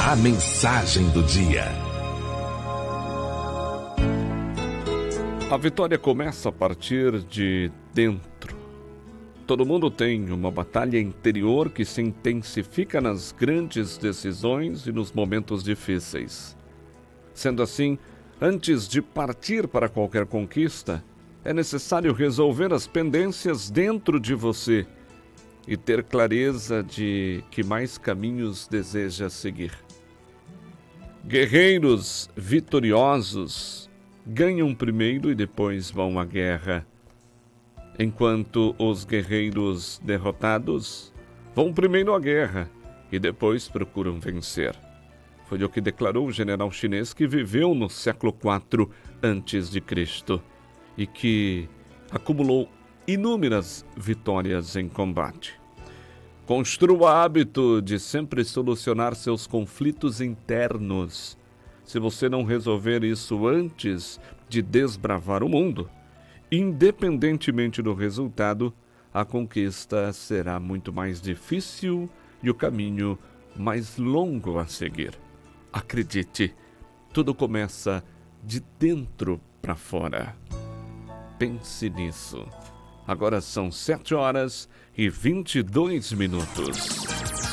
A mensagem do dia. A vitória começa a partir de dentro. Todo mundo tem uma batalha interior que se intensifica nas grandes decisões e nos momentos difíceis. Sendo assim, antes de partir para qualquer conquista, é necessário resolver as pendências dentro de você e ter clareza de que mais caminhos deseja seguir. Guerreiros vitoriosos ganham primeiro e depois vão à guerra, enquanto os guerreiros derrotados vão primeiro à guerra e depois procuram vencer. Foi o que declarou o general chinês que viveu no século IV a.C. e que acumulou inúmeras vitórias em combate. Construa hábito de sempre solucionar seus conflitos internos. Se você não resolver isso antes de desbravar o mundo, independentemente do resultado, a conquista será muito mais difícil e o caminho mais longo a seguir. Acredite, tudo começa de dentro para fora. Pense nisso. Agora são 7 horas e 22 minutos.